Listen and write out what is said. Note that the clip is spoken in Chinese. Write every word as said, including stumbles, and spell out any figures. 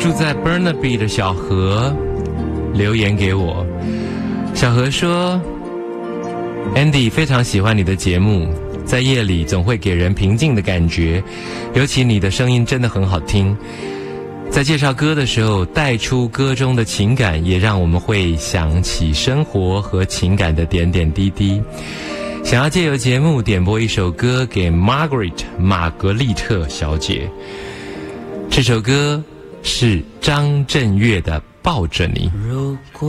住在 Burnaby 的小何留言给我，小何说 Andy 非常喜欢你的节目，在夜里总会给人平静的感觉，尤其你的声音真的很好听，在介绍歌的时候带出歌中的情感，也让我们会想起生活和情感的点点滴滴。想要借由节目点播一首歌给 Margaret 玛格丽特小姐，这首歌是张震岳的《抱着你》。 如果